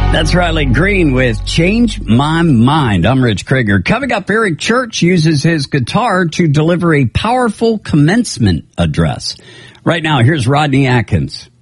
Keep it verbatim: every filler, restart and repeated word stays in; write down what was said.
That's Riley Green with Change My Mind. I'm Rich Krieger. Coming up, Eric Church uses his guitar to deliver a powerful commencement address. Right now, here's Rodney Atkins.